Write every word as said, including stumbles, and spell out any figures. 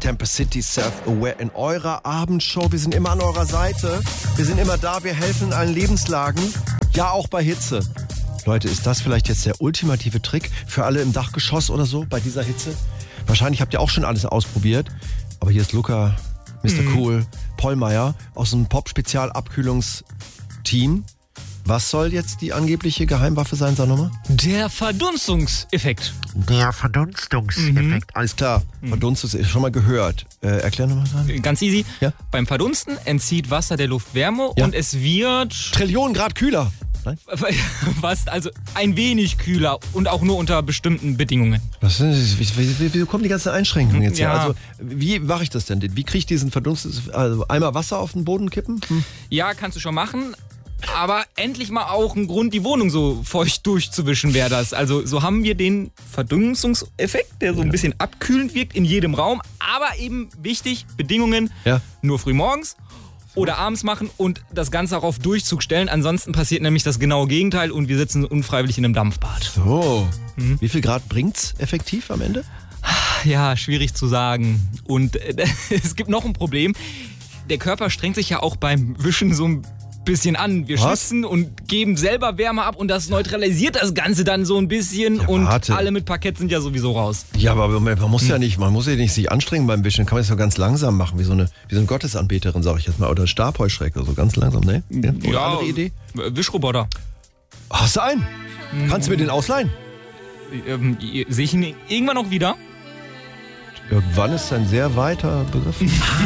Campus City Self-Aware in eurer Abendshow. Wir sind immer an eurer Seite. Wir sind immer da. Wir helfen in allen Lebenslagen. Ja, auch bei Hitze. Leute, ist das vielleicht jetzt der ultimative Trick für alle im Dachgeschoss oder so bei dieser Hitze? Wahrscheinlich habt ihr auch schon alles ausprobiert. Aber hier ist Luca, Mister Mhm. Cool, Pollmeier aus dem Pop-Spezial-Abkühlungsteam. Was soll jetzt die angebliche Geheimwaffe sein, sag nochmal? Der Verdunstungseffekt. Der Verdunstungseffekt. Mhm. Alles klar. Mhm. Verdunstungseffekt, schon mal gehört. Äh, erklär nochmal. Ganz easy. Ja? Beim Verdunsten entzieht Wasser der Luft Wärme Ja. und es wird... Trillionen Grad kühler. Nein? Was? Also ein wenig kühler und auch nur unter bestimmten Bedingungen. Was sind das? Wie, wie, wie, wie kommen die ganzen Einschränkungen jetzt Ja. her? Also, wie mache ich das denn? Wie kriege ich diesen Verdunst... Also einmal Wasser auf den Boden kippen? Hm. Ja, kannst du schon machen. Aber endlich mal auch ein Grund, die Wohnung so feucht durchzuwischen wäre das. Also so haben wir den Verdunstungseffekt, der so ein bisschen abkühlend wirkt in jedem Raum. Aber eben wichtig, Bedingungen Ja. nur früh morgens oder abends machen und das Ganze auch auf Durchzug stellen. Ansonsten passiert nämlich das genaue Gegenteil und wir sitzen unfreiwillig in einem Dampfbad. So. Mhm. Wie viel Grad bringt's effektiv am Ende? Ja, schwierig zu sagen. Und äh, es gibt noch ein Problem. Der Körper strengt sich ja auch beim Wischen so ein bisschen an. Wir Was? schwitzen und geben selber Wärme ab und das neutralisiert das Ganze dann so ein bisschen Ja, und warte. alle mit Parkett sind ja sowieso raus. Ja, aber man, man muss ja nicht, man muss ja nicht sich anstrengen beim Wischen. Kann man das so ganz langsam machen, wie so eine, wie so eine Gottesanbeterin, sag ich jetzt mal, oder Stabheuschrecke, so ganz langsam, ne? Ja. Oder andere Idee? Wischroboter. Hast du einen? Kannst du mir den ausleihen? Ähm, sehe ich ihn irgendwann noch wieder? Irgendwann ist ein sehr weiter Begriff.